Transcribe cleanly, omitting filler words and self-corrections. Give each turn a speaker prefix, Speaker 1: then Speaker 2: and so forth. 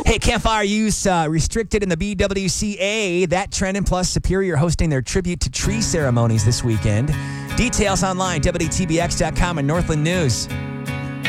Speaker 1: Hey, campfire use restricted in the BWCA. That trend and plus Superior hosting their tribute to tree ceremonies this weekend. Details online, WTBX.com and Northland News.